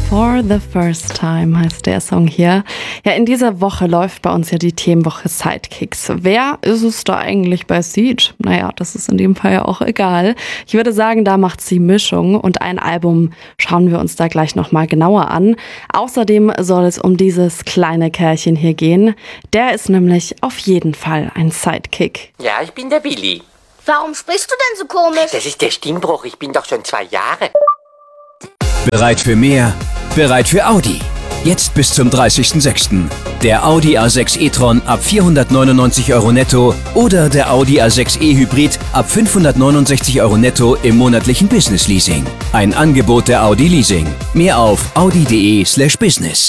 For the First Time heißt der Song hier. Ja, in dieser Woche läuft bei uns ja die Themenwoche Sidekicks. Wer ist es da eigentlich bei Siege? Naja, das ist in dem Fall ja auch egal. Ich würde sagen, da macht's die Mischung und ein Album schauen wir uns da gleich nochmal genauer an. Außerdem soll es um dieses kleine Kerlchen hier gehen. Der ist nämlich auf jeden Fall ein Sidekick. Ja, ich bin der Willi. Warum sprichst du denn so komisch? Das ist der Stimmbruch, ich bin doch schon 2 Jahre. Bereit für mehr? Bereit für Audi. Jetzt bis zum 30.06. Der Audi A6 e-tron ab 499 € netto oder der Audi A6 e-Hybrid ab 569 € netto im monatlichen Business Leasing. Ein Angebot der Audi Leasing. Mehr auf audi.de/business.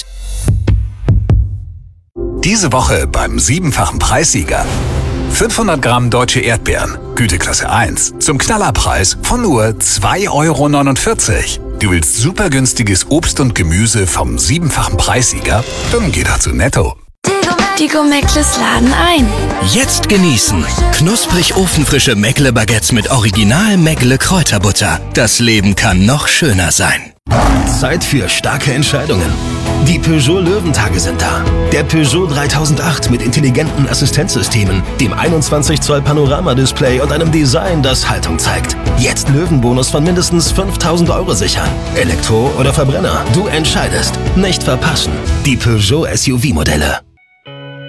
Diese Woche beim 7-fachen Preissieger. 500 Gramm deutsche Erdbeeren, Güteklasse 1, zum Knallerpreis von nur 2,49 €. Du willst super günstiges Obst und Gemüse vom 7-fachen Preissieger? Dann geh doch zu Netto. Die Go-Meckles laden ein. Jetzt genießen. Knusprig ofenfrische Meckle-Baguettes mit Original Meckle-Kräuterbutter. Das Leben kann noch schöner sein. Zeit für starke Entscheidungen. Die Peugeot Löwentage sind da. Der Peugeot 3008 mit intelligenten Assistenzsystemen, dem 21 Zoll Panoramadisplay und einem Design, das Haltung zeigt. Jetzt Löwenbonus von mindestens 5.000 € sichern. Elektro oder Verbrenner, du entscheidest. Nicht verpassen. Die Peugeot SUV-Modelle.